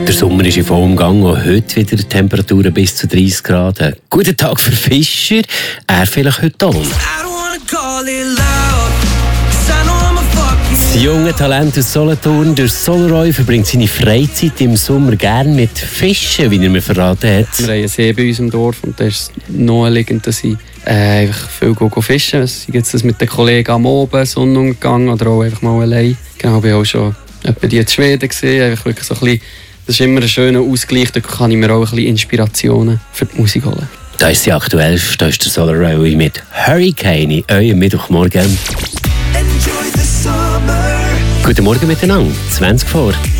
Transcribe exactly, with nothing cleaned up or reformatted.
Der Sommer ist in vollem Gang und heute wieder Temperaturen bis zu dreißig Grad. Ein guter Tag für Fischer, er vielleicht heute auch. Das junge Talent aus Solothurn, der Soloroy, verbringt seine Freizeit im Sommer gerne mit Fischen, wie er mir verraten hat. Wir haben einen See bei uns im Dorf und da ist es naheliegend, dass ich äh, einfach viel go, go fischen. Sei jetzt das mit den Kollegen am Oben, Sonnenuntergang oder auch einfach mal allein. Genau, ich war auch schon etwa die in Schweden gesehen, einfach wirklich so ein bisschen. Das ist immer ein schöner Ausgleich, da kann ich mir auch ein bisschen Inspirationen für die Musik holen. Da ist die aktuellste, da ist der Soloroy mit Hurricane, euer Mittwochmorgen. Guten Morgen miteinander, zwanzig vor.